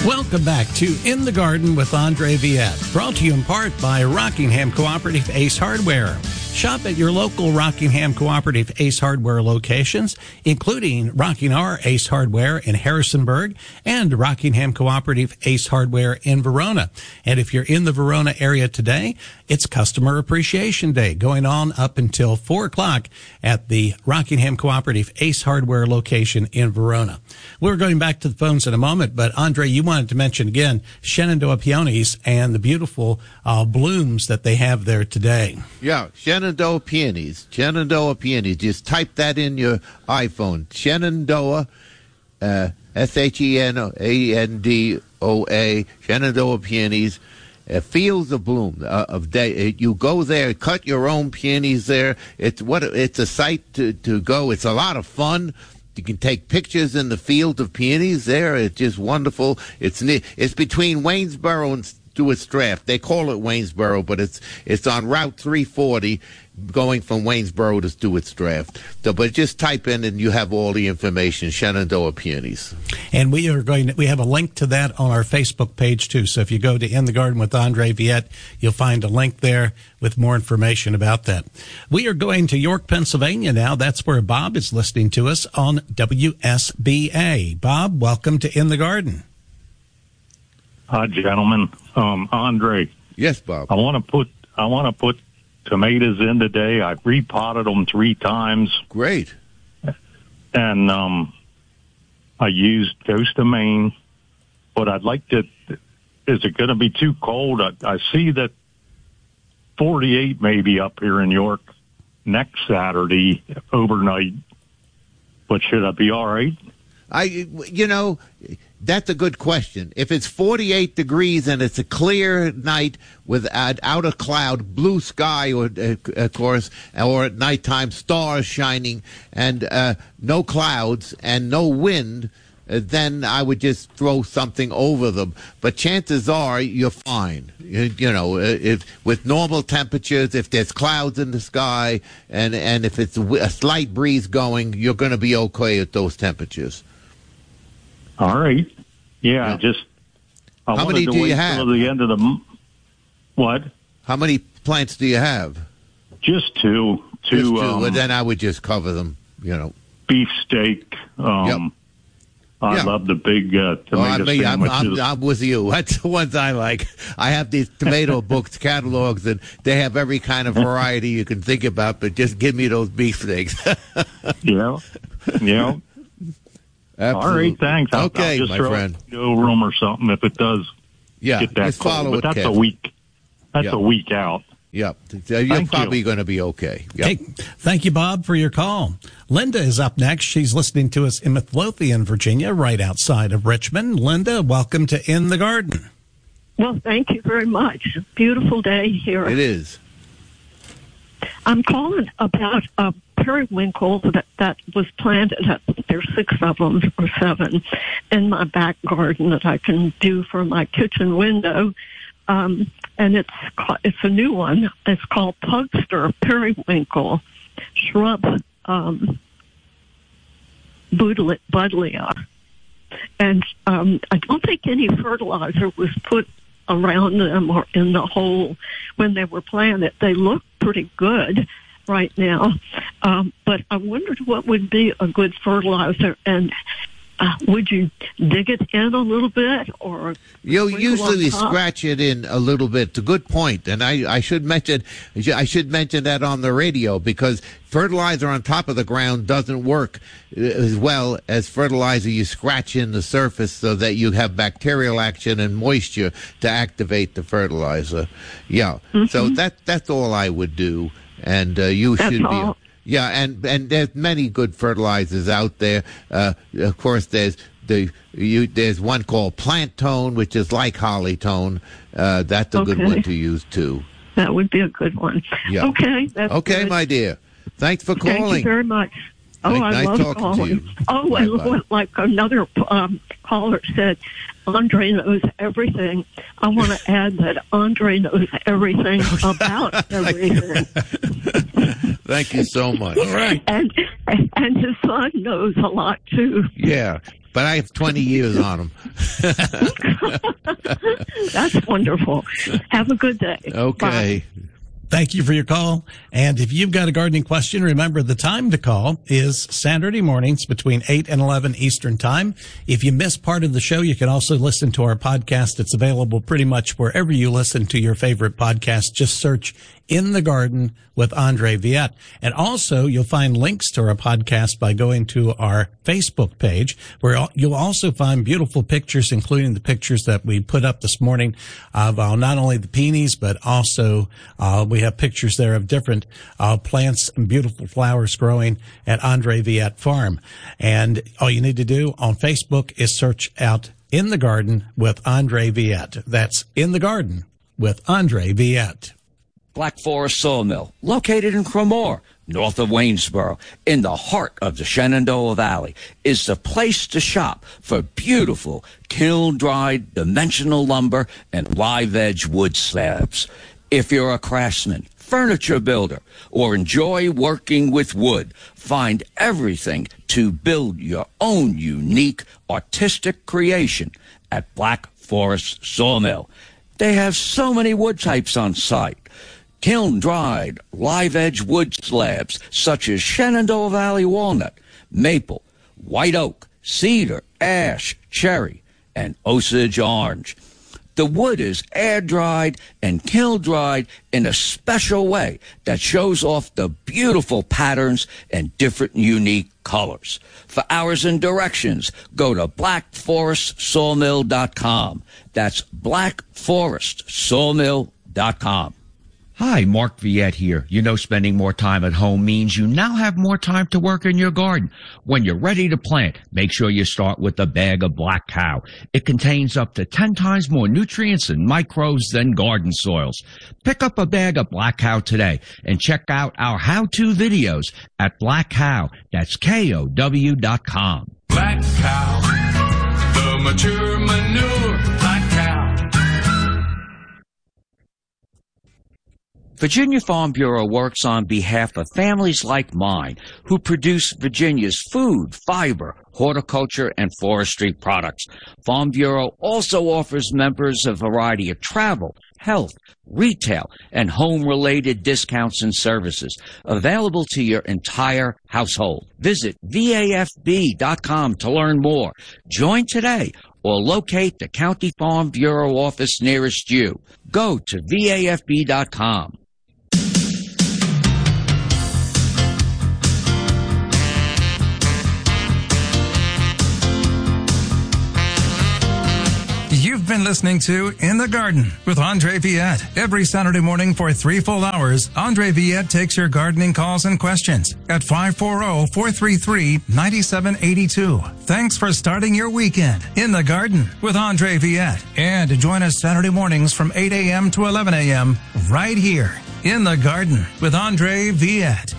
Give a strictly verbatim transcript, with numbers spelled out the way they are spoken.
Welcome back to In the Garden with Andre Viette, brought to you in part by Rockingham Cooperative Ace Hardware. Shop at your local Rockingham Cooperative Ace Hardware locations, including Rocking R Ace Hardware in Harrisonburg and Rockingham Cooperative Ace Hardware in Verona. And if you're in the Verona area today, it's Customer Appreciation Day going on up until four o'clock at the Rockingham Cooperative Ace Hardware location in Verona. We're going back to the phones in a moment, but Andre, you wanted to mention again Shenandoah peonies and the beautiful uh, blooms that they have there today. Yeah, Shenandoah peonies. Shenandoah peonies. Just type that in your iPhone. Shenandoah, uh, S H E N A N D O A, Shenandoah peonies. Uh, fields of bloom uh, of day. You go there, cut your own peonies there. It's what it's a sight to, to go. It's a lot of fun. You can take pictures in the field of peonies there. It's just wonderful. It's it's between Waynesboro and Stewart-Straff. They call it Waynesboro, but it's it's on Route three forty going from Waynesboro to Stewart-Straff. So, but just type in and you have all the information, Shenandoah peonies. And we are going to, we have a link to that on our Facebook page too. So if you go to In the Garden with Andre Viette, you'll find a link there with more information about that. We are going to York, Pennsylvania now. That's where Bob is listening to us on W S B A. Bob, welcome to In the Garden. Hi, gentlemen. Um, Andre. Yes, Bob. I want to put, I want to put tomatoes in today. I've repotted them three times. Great. And um, I used Ghost of Maine, but I'd like to, is it going to be too cold? I, I see that forty-eight may be up here in York next Saturday overnight, but should I be all right? I, you know, that's a good question. If it's forty-eight degrees and it's a clear night without out a cloud, blue sky, or uh, of course, or at nighttime stars shining, and uh, no clouds and no wind, uh, then I would just throw something over them. But chances are you're fine. You, you know, if with normal temperatures, if there's clouds in the sky, and and if it's a slight breeze going, you're going to be okay at those temperatures. All right. Yeah, yeah. just I How wanted many to do wait you have? till the end of the m- what? How many plants do you have? Just two. Two. Just two. Um, Well, then I would just cover them. You know. beefsteak. Um, Yep. I Yeah. love the big uh, tomato Well, I mean, I'm, sandwiches. I'm, I'm with you. That's the ones I like. I have these tomato books, catalogs, and they have every kind of variety you can think about, but just give me those beefsteaks. yeah. Yeah. Absolutely. All right, thanks. I'll, Okay, I'll just my throw friend. it in a room or something if it does Yeah, get that just cold. follow But it that's carefully. a week. That's Yep. a week out. Yep. You're Thank probably you. going to be okay. Yep. Hey, thank you, Bob, for your call. Linda is up next. She's listening to us in Midlothian, Virginia, right outside of Richmond. Linda, welcome to In the Garden. Well, thank you very much. Beautiful day here. It is. I'm calling about a periwinkle that, that was planted. I think there's six of them or seven in my back garden that I can do for my kitchen window. Um, and it's ca- it's a new one. It's called Pugster periwinkle shrub um, Buddleia. Buddleia. And um, I don't think any fertilizer was put around them or in the hole when they were planted. They look pretty good right now, um, but I wondered what would be a good fertilizer, and uh, would you dig it in a little bit, or You sprinkle usually on top? scratch it in a little bit. It's a good point, and I, I should mention I should mention that on the radio, because fertilizer on top of the ground doesn't work as well as fertilizer you scratch in the surface so that you have bacterial action and moisture to activate the fertilizer. Yeah, so that that's all I would do, and uh, you That's should be. all. Yeah, and, and there's many good fertilizers out there. Uh, of course, there's the you, there's one called Plant Tone, which is like Holly Tone. Uh, that's a good Okay. one to use too. That would be a good one. Yeah. Okay. That's Okay, good. my dear. Thanks for Thank calling. you very much. Oh, Nice- I nice love talking to calling. you. Oh, and Bye-bye. what- like another um, caller said, Andre knows everything. I want to add that Andre knows everything about everything. Thank you so much. All right. And and his son knows a lot too. Yeah. but I have twenty years on them. That's wonderful. Have a good day. Okay. Bye. Thank you for your call. And if you've got a gardening question, remember the time to call is Saturday mornings between eight and eleven Eastern Time. If you miss part of the show, you can also listen to our podcast. It's available pretty much wherever you listen to your favorite podcast. Just search In the Garden with Andre Viette. And also, you'll find links to our podcast by going to our Facebook page, where you'll also find beautiful pictures, including the pictures that we put up this morning of uh, not only the peonies, but also uh, we have pictures there of different uh, plants and beautiful flowers growing at Andre Viette Farm. And all you need to do on Facebook is search out In the Garden with Andre Viette. That's In the Garden with Andre Viette. Black Forest Sawmill, located in Cremore, north of Waynesboro, in the heart of the Shenandoah Valley, is the place to shop for beautiful kiln-dried dimensional lumber and live-edge wood slabs. If you're a craftsman, furniture builder, or enjoy working with wood, find everything to build your own unique artistic creation at Black Forest Sawmill. They have so many wood types on site. Kiln-dried, live-edge wood slabs such as Shenandoah Valley walnut, maple, white oak, cedar, ash, cherry, and Osage orange. The wood is air-dried and kiln-dried in a special way that shows off the beautiful patterns and different unique colors. For hours and directions, go to black forest sawmill dot com. That's black forest sawmill dot com. Hi, Mark Viette here. You know, spending more time at home means you now have more time to work in your garden. When you're ready to plant, make sure you start with a bag of Black Cow. It contains up to ten times more nutrients and microbes than garden soils. Pick up a bag of Black Cow today and check out our how-to videos at Black Cow. That's K O W dot com. Black Cow, the mature manure, Black Cow. Virginia Farm Bureau works on behalf of families like mine who produce Virginia's food, fiber, horticulture, and forestry products. Farm Bureau also offers members a variety of travel, health, retail, and home-related discounts and services available to your entire household. Visit V A F B dot com to learn more. Join today or locate the County Farm Bureau office nearest you. Go to V A F B dot com. You've been listening to In the Garden with Andre Viette. Every Saturday morning for three full hours, Andre Viette takes your gardening calls and questions at five four zero, four three three, nine seven eight two. Thanks for starting your weekend in the Garden with Andre Viette. And join us Saturday mornings from eight a.m. to eleven a.m. right here in the Garden with Andre Viette.